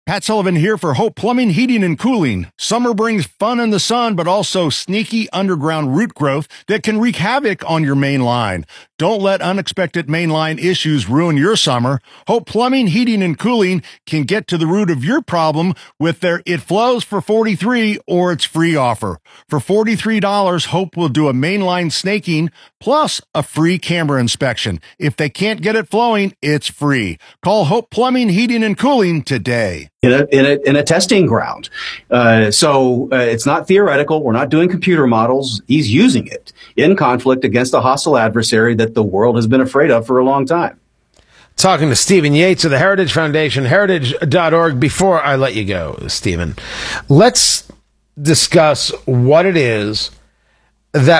Pat Sullivan here for Hope Plumbing, Heating, and Cooling. Summer brings fun in the sun, but also sneaky underground root growth that can wreak havoc on your main line. Don't let unexpected mainline issues ruin your summer. Hope Plumbing, Heating, and Cooling can get to the root of your problem with their It Flows for $43 or It's Free offer. For $43, Hope will do a mainline snaking plus a free camera inspection. If they can't get it flowing, it's free. Call Hope Plumbing, Heating, and Cooling today. In a testing ground. So it's not theoretical. We're not doing computer models. He's using it in conflict against a hostile adversary that the world has been afraid of for a long time. Talking to Stephen Yates of the Heritage Foundation, heritage.org. Before I let you go, Stephen, let's discuss what it is that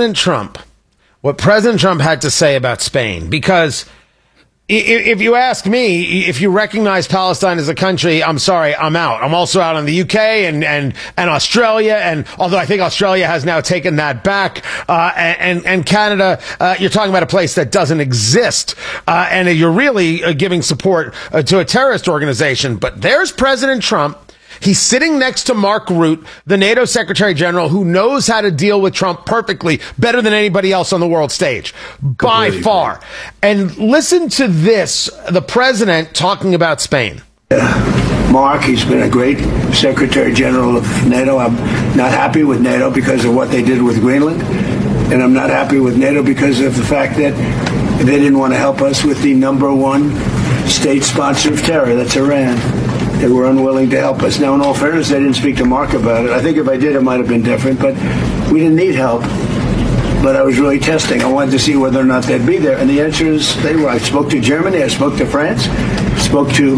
what President Trump had to say about Spain, because if you ask me, if you recognize Palestine as a country, I'm sorry, I'm out. I'm also out on the UK and Australia, and although I think Australia has now taken that back, and Canada, you're talking about a place that doesn't exist, and you're really giving support to a terrorist organization. But there's President Trump. He's sitting next to Mark Rutte, the NATO Secretary General, who knows how to deal with Trump perfectly, better than anybody else on the world stage, by far. And listen to this, the president talking about Spain. Mark, he's been a great Secretary General of NATO. I'm not happy with NATO because of what they did with Greenland. And I'm not happy with NATO because of the fact that they didn't want to help us with the number one state sponsor of terror, that's Iran. They were unwilling to help us. Now, in all fairness, I didn't speak to Mark about it. I think if I did, it might have been different, but we didn't need help. But I was really testing. I wanted to see whether or not they'd be there. And the answer is they were. I spoke to Germany. I spoke to France. Spoke to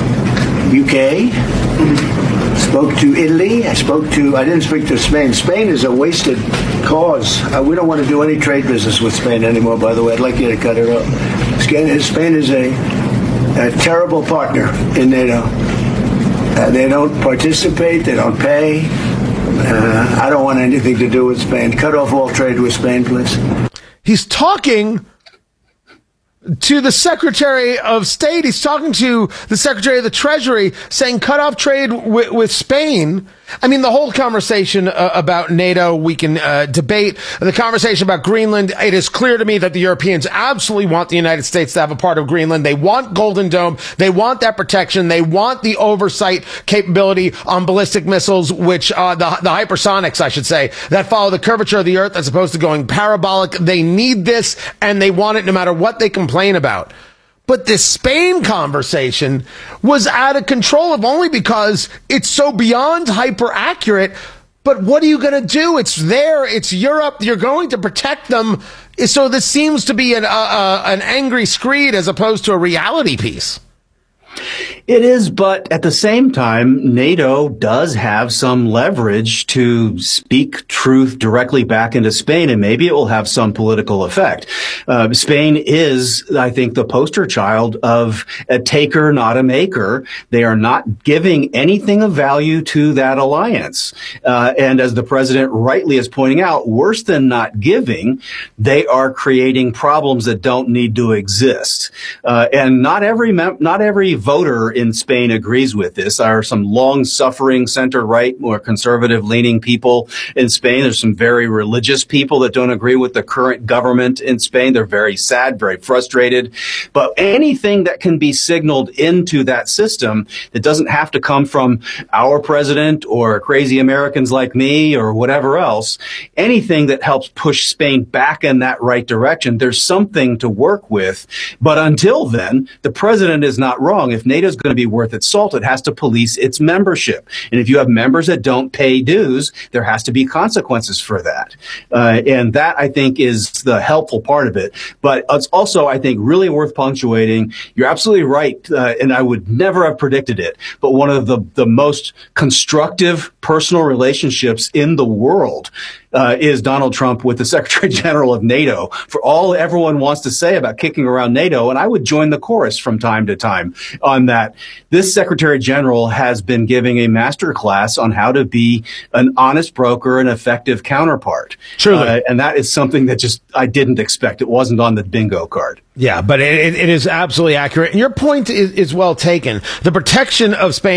UK. Spoke to Italy. I didn't speak to Spain. Spain is a wasted cause. We don't want to do any trade business with Spain anymore, by the way. I'd like you to cut it off. Spain is a terrible partner in NATO. They don't participate. They don't pay. I don't want anything to do with Spain. Cut off all trade with Spain, please. He's talking to the Secretary of State. He's talking to the Secretary of the Treasury, saying cut off trade with Spain. I mean, the whole conversation about NATO, we can debate. The conversation about Greenland, it is clear to me that the Europeans absolutely want the United States to have a part of Greenland. They want Golden Dome. They want that protection. They want the oversight capability on ballistic missiles, which the hypersonics, I should say, that follow the curvature of the Earth as opposed to going parabolic. They need this, and they want it no matter what they complain about. But this Spain conversation was out of control, if only because it's so beyond hyper accurate. But what are you going to do? It's there. It's Europe. You're going to protect them. So this seems to be an angry screed as opposed to a reality piece. It is, but at the same time, NATO does have some leverage to speak truth directly back into Spain, and maybe it will have some political effect. Spain is, I think, the poster child of a taker, not a maker. They are not giving anything of value to that alliance. And as the president rightly is pointing out, worse than not giving, they are creating problems that don't need to exist. And not every voter in Spain agrees with this. There are some long-suffering center-right, more conservative-leaning people in Spain. There's some very religious people that don't agree with the current government in Spain. They're very sad, very frustrated. But anything that can be signaled into that system that doesn't have to come from our president or crazy Americans like me or whatever else, anything that helps push Spain back in that right direction, there's something to work with. But until then, the president is not wrong. If NATO's going to be worth its salt, it has to police its membership. And if you have members that don't pay dues, there has to be consequences for that. And that, I think, is the helpful part of it. But it's also, I think, really worth punctuating. You're absolutely right, and I would never have predicted it, but one of the most constructive personal relationships in the world is Donald Trump with the Secretary General of NATO, for all everyone wants to say about kicking around NATO. And I would join the chorus from time to time on that. This Secretary General has been giving a master class on how to be an honest broker, an effective counterpart. Truly. And that is something that just I didn't expect. It wasn't on the bingo card. Yeah, but it is absolutely accurate. And your point is well taken. The protection of Spain